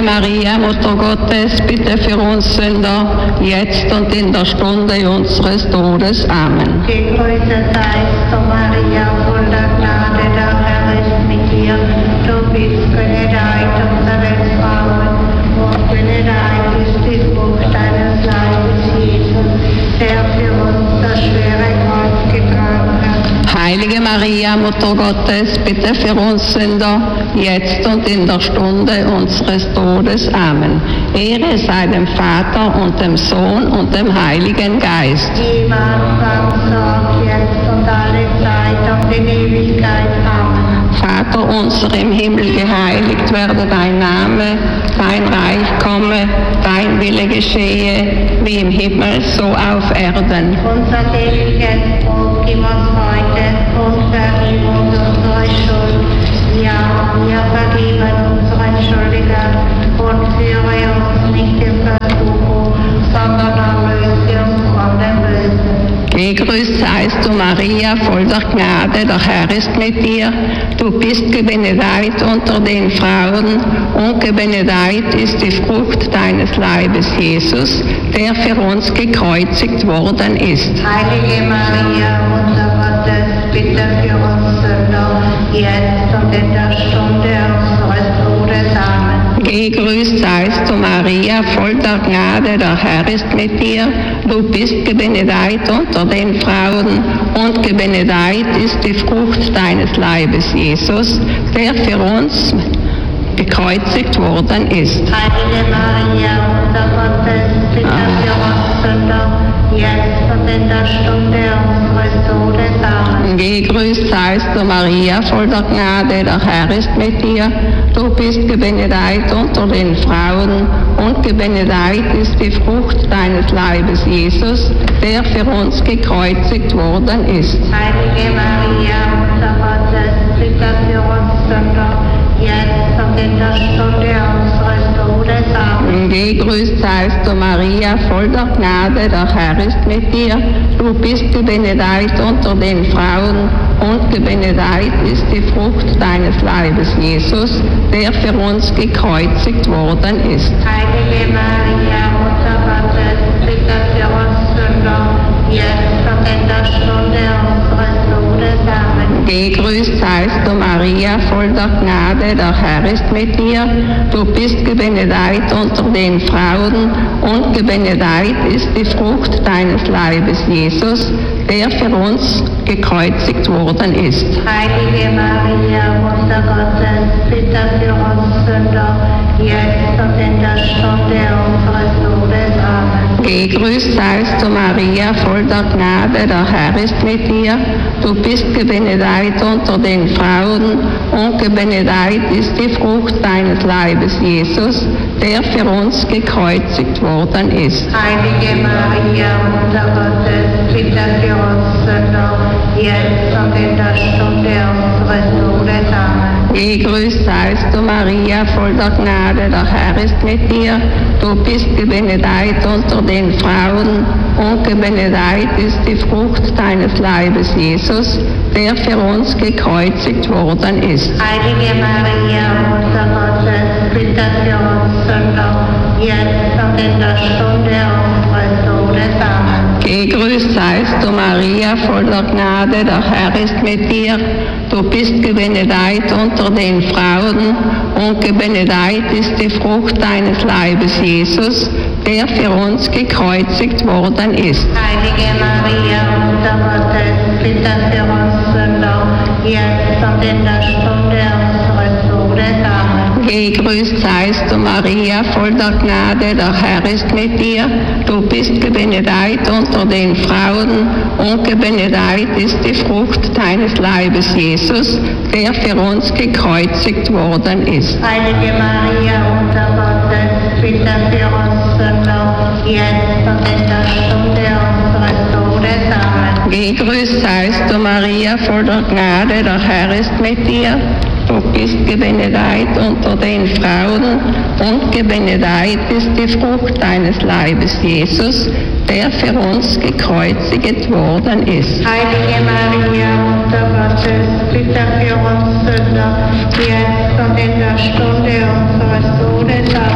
Maria, Mutter Gottes, bitte für uns Sünder, jetzt und in der Stunde unseres Todes. Amen. Gegrüßet seist du, Maria, voll der Gnade, der Herr ist mit dir. Du bist benedeit unter den Frauen, und benedeit ist die Frucht deines Leibes, Jesus, der für uns das schwere Kreuz getragen hat. Heilige Maria, Mutter Gottes, bitte für uns Sünder, jetzt und in der Stunde unseres Todes. Amen. Ehre sei dem Vater und dem Sohn und dem Heiligen Geist. Wie am Anfang, so jetzt und alle Zeit und in Ewigkeit. Amen. Vater unser im Himmel, geheiligt werde dein Name, dein Reich komme, dein Wille geschehe, wie im Himmel, so auf Erden. Unser tägliches Brot gib uns heute und vergib uns unsere Schuld. Ja, wir vergeben unseren Schuldigern und führe uns nicht in Versuchung, sondern erlöse uns von dem Bösen. Gegrüßt seist du, Maria, voll der Gnade, der Herr ist mit dir. Du bist gebenedeit unter den Frauen und gebenedeit ist die Frucht deines Leibes, Jesus, der für uns gekreuzigt worden ist. Heilige Maria, Mutter Gottes, bitte für uns Sünder, jetzt und in der Stunde unseres Todes. Amen. Gegrüßt seist du, Maria, voll der Gnade, der Herr ist mit dir. Du bist gebenedeit unter den Frauen und gebenedeit ist die Frucht deines Leibes, Jesus, der für uns gekreuzigt worden ist. Heilige Maria, Mutter Gottes, bitte für uns Sünder, jetzt und in der Stunde unseres Todes. Amen. Gegrüßt seist du, Maria, voll der Gnade, der Herr ist mit dir. Du bist gebenedeit unter den Frauen und gebenedeit ist die Frucht deines Leibes, Jesus, der für uns gekreuzigt worden ist. Heilige Maria, Mutter Gottes, bitte für uns Sünder, jetzt und in der Stunde unseres Todes. Amen. Gegrüßt seist du, Maria, voll der Gnade, der Herr ist mit dir. Du bist gebenedeit unter den Frauen und gebenedeit ist die Frucht deines Leibes, Jesus, der für uns gekreuzigt worden ist. Heilige Maria, Mutter Gottes, bitte für uns Sünder, jetzt und in der Stunde unseres Todes. Amen. Gegrüßt seist du, Maria, voll der Gnade, der Herr ist mit dir. Du bist gebenedeit unter den Frauen und gebenedeit ist die Frucht deines Leibes, Jesus, der für uns gekreuzigt worden ist. Heilige Maria, Mutter Gottes, bitte für uns Sünder, jetzt und in der Stunde unseres Todes. Amen. Gegrüßt seist du, Maria, voll der Gnade, der Herr ist mit dir. Du bist gebenedeit unter den Frauen und gebenedeit ist die Frucht deines Leibes, Jesus, der für uns gekreuzigt worden ist. Heilige Maria, Mutter Gottes, bitte für uns Sünder, jetzt und in der Stunde unseres Todes. Amen. Gegrüßt seist du, Maria, voll der Gnade, der Herr ist mit dir. Du bist gebenedeit unter den Frauen und gebenedeit ist die Frucht deines Leibes, Jesus, der für uns gekreuzigt worden ist. Heilige Maria, Mutter Gottes, bitte für uns Sünder, jetzt und in der Stunde unseres Todes. Amen. Gegrüßt seist du, Maria, voll der Gnade, der Herr ist mit dir. Du bist gebenedeit unter den Frauen und gebenedeit ist die Frucht deines Leibes, Jesus, der für uns gekreuzigt worden ist. Heilige Maria, Mutter Gottes, bitte für uns Sünder, jetzt und in der Stunde unseres Todes. Amen. Gegrüßt seist du, Maria, voll der Gnade, der Herr ist mit dir. Du bist gebenedeit unter den Frauen und gebenedeit ist die Frucht deines Leibes, Jesus, der für uns gekreuzigt worden ist. Heilige Maria, Mutter Gottes, bitte für uns Sünder, jetzt und in der Stunde unseres Todes. Amen. Gegrüßt seist du, Maria, voll der Gnade, der Herr ist mit dir. Du bist gebenedeit unter den Frauen und gebenedeit ist die Frucht deines Leibes, Jesus, der für uns gekreuzigt worden ist. Heilige Maria, Mutter Gottes, bitte für uns Sünder, jetzt und in der Stunde unseres Todes. Amen.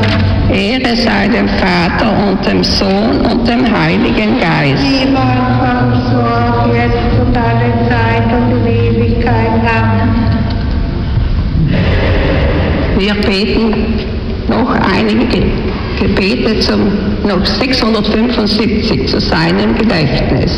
Ehre sei dem Vater und dem Sohn und dem Heiligen Geist. Wie war vom so auf jetzt und alle Zeit und in Ewigkeit. Amen. Wir beten noch einige Gebete noch 675 zu seinem Gedächtnis.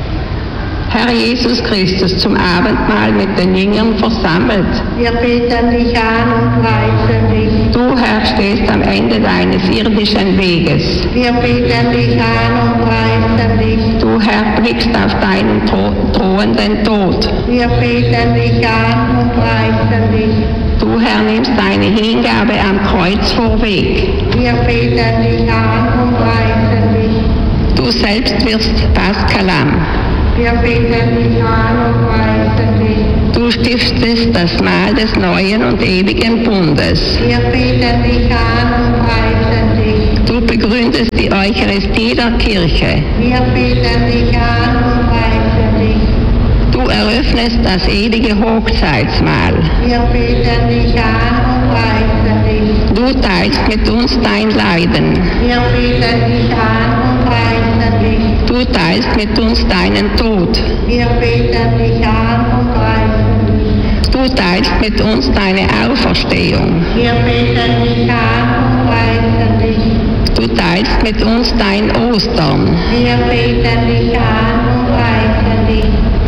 Herr Jesus Christus, zum Abendmahl mit den Jüngern versammelt. Wir beten dich an und preisen dich. Du, Herr, stehst am Ende deines irdischen Weges. Wir beten dich an und preisen dich. Du, Herr, blickst auf deinen drohenden Tod. Wir beten dich an und preisen dich. Du, Herr, nimmst deine Hingabe am Kreuz vorweg. Wir beten dich an und preisen dich. Du selbst wirst Paschalamm. Wir beten dich an und preisen dich. Du stiftest das Mahl des neuen und ewigen Bundes. Wir beten dich an und preisen dich. Du begründest die Eucharistie der Kirche. Wir beten dich an und preisen dich. Du eröffnest das ewige Hochzeitsmahl. Wir beten dich an und preisen dich. Du teilst mit uns dein Leiden. Wir beten dich an und preisen dich. Du teilst mit uns deinen Tod. Wir beten dich an und preisen dich. Du teilst mit uns deine Auferstehung. Wir beten dich an und preisen dich. Du teilst mit uns dein Ostern. Wir beten dich an und preisen dich.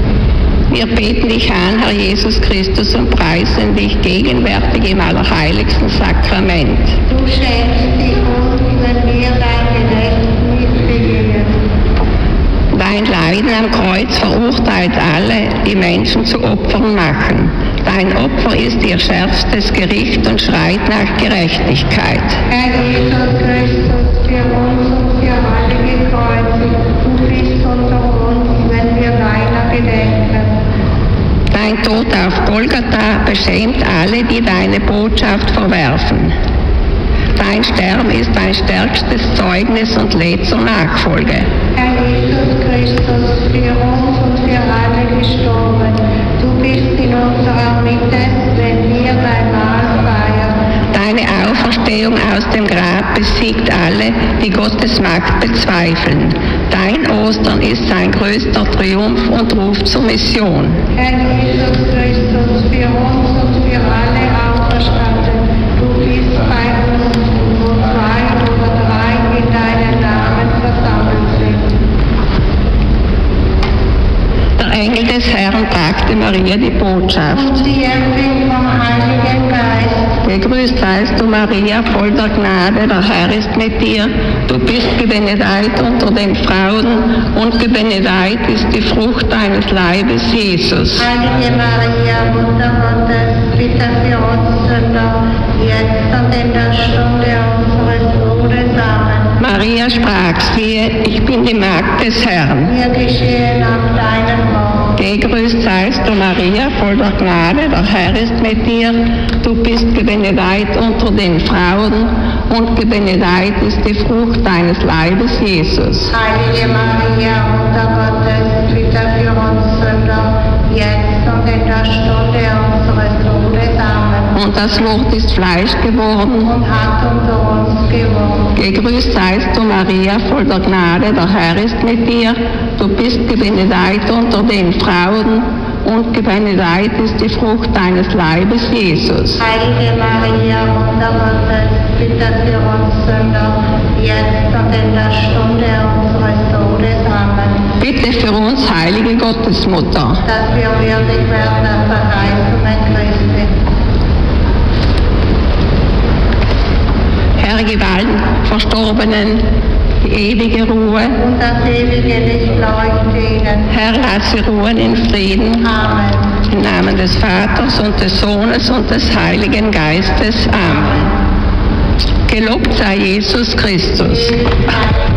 Wir beten dich an, Herr Jesus Christus, und preisen dich gegenwärtig im allerheiligsten Sakrament. Du schenkst dich uns, wenn wir dein Gedächtnis begehen. Dein Leiden am Kreuz verurteilt alle, die Menschen zu Opfern machen. Dein Opfer ist ihr schärfstes Gericht und schreit nach Gerechtigkeit. Herr Jesus Christus, für uns und für alle gekreuzigt, du bist unter uns, wenn wir deiner gedenken. Dein Tod auf Golgatha beschämt alle, die deine Botschaft verwerfen. Dein Sterben ist dein stärkstes Zeugnis und lädt zur Nachfolge. Herr Jesus Christus, für uns und für alle gestorben, du bist in unserer Mitte, wenn wir dein Mahl feiern. Deine Auferstehung aus dem Grab besiegt alle, die Gottes Macht bezweifeln. Dein Ostern ist sein größter Triumph und ruft zur Mission. Herr Jesus Christus, für uns und für alle auferstanden, du bist bei uns, wo zwei oder drei in deinen Namen versammelt sind. Der Engel des Herrn brachte Maria die Botschaft. Und sie empfing vom Heiligen Geist. Gegrüßt seist du, Maria, voll der Gnade, der Herr ist mit dir. Du bist gebenedeit unter den Frauen und gebenedeit ist die Frucht deines Leibes, Jesus. Heilige Maria, Mutter Gottes, bitte für uns Sünder, jetzt und in der Stunde unseres Todes. Amen. Maria sprach, siehe, ich bin die Magd des Herrn. Mir geschehe nach deinem Wort. Gegrüßt seist du, Maria, voll der Gnade, der Herr ist mit dir. Du bist gebenedeit unter den Frauen und gebenedeit ist die Frucht deines Leibes, Jesus. Heilige Maria, Mutter Gottes, bitte für uns Sünder, jetzt und in der Stunde unseres Todes. Amen. Und das Wort ist Fleisch geworden. Und hat unter uns gewohnt. Gegrüßt seist du, Maria, voll der Gnade, der Herr ist mit dir. Du bist gebenedeit unter den Frauen und gebenedeit ist die Frucht deines Leibes, Jesus. Heilige Maria, Mutter Gottes, bitte für uns Sünder, jetzt und in der Stunde unseres Todes. Amen. Bitte für uns, heilige Gottesmutter, Dass wir würdig werden der Verheißungen Christi. Herr, gib allen Verstorbenen die ewige Ruhe. Und das ewige Licht leuchte ihnen. Herr, lass sie ruhen in Frieden. Amen. Im Namen des Vaters und des Sohnes und des Heiligen Geistes. Amen. Gelobt sei Jesus Christus. Amen.